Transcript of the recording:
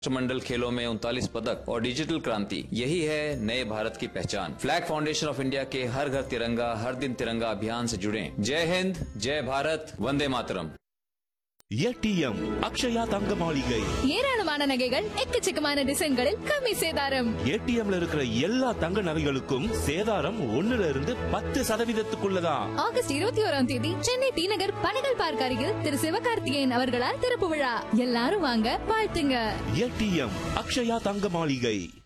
राष्ट्रमंडल खेलों में 39 पदक और डिजिटल क्रांति, यही है नए भारत की पहचान। फ्लैग फाउंडेशन ऑफ इंडिया के हर घर तिरंगा हर दिन तिरंगा अभियान से जुड़ें। जय हिंद, जय भारत, वंदे मातरम। ஏடிஎம் அக்ஷயா தங்க மாளிகை ஏராளமான நகைகள் எக்கச்சக்கமான டிசைன்களில் கம்மி சேதாரம். ஏடிஎம்ல இருக்கிற எல்லா தங்க நகைகளுக்கும் சேதாரம் 1% ஆகஸ்ட் 21 சென்னை டி நகர் பனகல் பார்க் அருகில் திரு சிவகார்த்திகேயன் அவர்களால் திறப்பு விழா. எல்லாரும் வாங்க வாழ்த்துங்க. ஏடிஎம் அக்ஷயா தங்க மாளிகை.